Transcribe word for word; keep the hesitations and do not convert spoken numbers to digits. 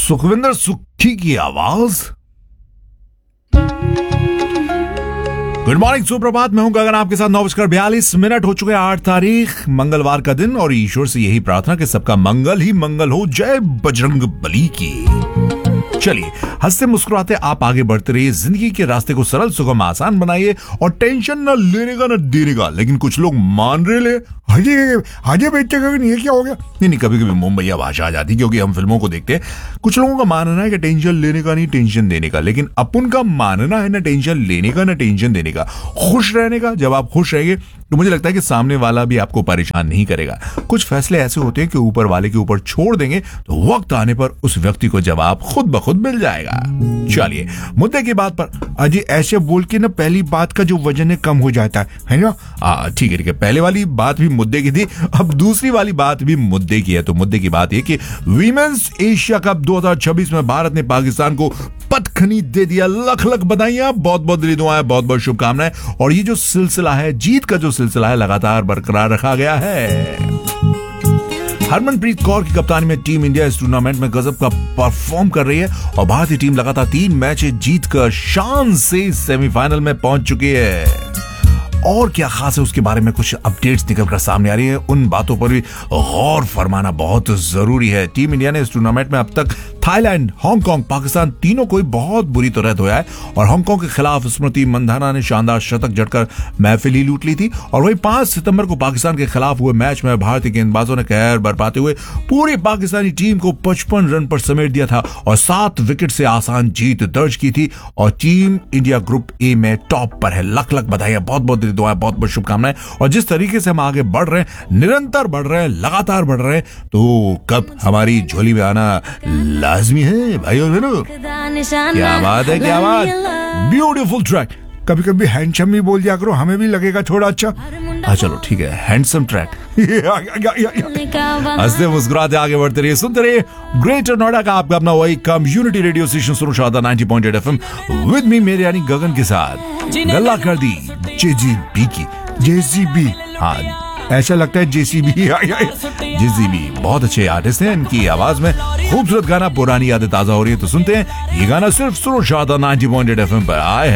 सुखविंदर सुक्खी की आवाज। Good morning, सुप्रभात। मैं हूं गगन, आपके साथ नौ बजकर बयालीस मिनट हो चुके हैं। आठ तारीख मंगलवार का दिन, और ईश्वर से यही प्रार्थना कि सबका मंगल ही मंगल हो। जय बजरंग बली की। चलिए, हंसते मुस्कुराते आप आगे बढ़ते रहिए। जिंदगी के रास्ते को सरल सुगम आसान बनाइए, और टेंशन न लेने का न देने का। लेकिन कुछ लोग मान रहे ले हाजी हाजी बेटे का नहीं है, क्या हो गया? नहीं नहीं, कभी कभी मुंबईया भाषा आ जाती, क्योंकि हम फिल्मों को देखते हैं। कुछ लोगों का मानना है कि टेंशन लेने का नहीं, टेंशन देने का। लेकिन अपन का मानना है ना टेंशन लेने का ना टेंशन देने का, खुश रहने का। जब आप खुश रहेंगे तो मुझे लगता है कि सामने वाला भी आपको परेशान नहीं करेगा। कुछ फैसले ऐसे होते हैं कि ऊपर वाले के ऊपर छोड़ देंगे तो वक्त आने पर उस व्यक्ति को जवाब खुद ब खुद मिल जाएगा। चलिए, मुद्दे की बात पर। अजी ऐसे बोल के ना पहली बात का जो वजन है कम हो जाता है, है ना? ठीक है ठीक है, पहले वाली बात भी मुद्दे की थी, अब दूसरी वाली बात भी मुद्दे की है। तो मुद्दे की बात यह कि वीमेंस एशिया कप दो हज़ार छब्बीस में भारत ने पाकिस्तान को पटखनी दे दिया। लख लख बधाइयां, बहुत बहुत दिली दुआएं, बहुत बहुत शुभकामनाएं। और ये जो सिलसिला है, जीत का जो सिलसिला है, लगातार बरकरार रखा गया है। हरमनप्रीत कौर की कप्तानी में टीम इंडिया इस टूर्नामेंट में गजब का परफॉर्म कर रही है, और भारतीय टीम लगातार तीन मैच जीतकर शान से सेमीफाइनल में पहुंच चुकी है। और क्या खास है उसके बारे में कुछ अपडेट्स निकलकर सामने आ रही है, उन बातों पर भी गौर फरमाना बहुत जरूरी है। टीम इंडिया ने इस टूर्नामेंट में अब तक थाईलैंड, हांगकांग, पाकिस्तान तीनों को बहुत बुरी तरह धोया है। और हांगकांग के खिलाफ स्मृति मंधाना ने शानदार शतक जड़कर महफिल ही लूट ली थी। और वही पांच सितंबर को पाकिस्तान के खिलाफ हुए मैच में भारतीय गेंदबाजों ने कहर बरपाते हुए पूरी पाकिस्तानी टीम को पचपन रन पर समेट दिया था, और सात विकेट से आसान जीत दर्ज की थी। और टीम इंडिया ग्रुप ए में टॉप पर है। लख लख बधाइयां, बहुत बहुत दुआएं, बहुत बहुत शुभकामनाएं। और जिस तरीके से हम आगे बढ़ रहे हैं, निरंतर बढ़ रहे हैं, लगातार बढ़ रहे हैं, तो कब हमारी झोली में आना लाजमी है भाई और बहनों। क्या बात है, क्या बात। Beautiful track. कभी कभी हैंडसम भी बोल दिया करो, हमें भी लगेगा थोड़ा अच्छा। हाँ चलो ठीक है, हैंडसम ट्रैक। हंसते मुस्कुराते आगे बढ़ते रहिए, सुनते रहिए ग्रेटर नोएडा का आपका अपना वही कम्युनिटी रेडियो स्टेशन सुनो शादा ninety point eight FM with me, मेरे यानी गगन के साथ। गल्ला कर दी जेजीबी की, जेसीबी। हाँ, ऐसा लगता है जेसीबी। जेसीबी बहुत अच्छे आर्टिस्ट हैं, इनकी आवाज में खूबसूरत गाना, पुरानी यादें ताजा हो रही है। तो सुनते हैं ये गाना सिर्फ सुनो शादा नाइंटी पॉइंट एट एफएम पर आए।